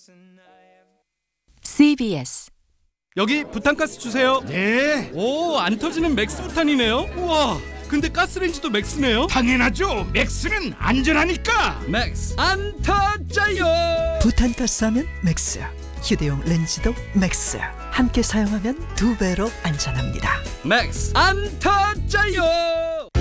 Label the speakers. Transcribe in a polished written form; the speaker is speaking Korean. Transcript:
Speaker 1: CBS
Speaker 2: 여기 부탄가스 주세요.
Speaker 3: 네,
Speaker 2: 오, 안 터지는 맥스 부탄이네요. 우와, 근데 가스레인지도 맥스네요.
Speaker 3: 당연하죠. 맥스는 안전하니까.
Speaker 2: 맥스 안 터져요.
Speaker 4: 부탄가스 하면 맥스, 휴대용 렌즈도 맥스. 함께 사용하면 2배로 안전합니다.
Speaker 2: 맥스 안 터져요.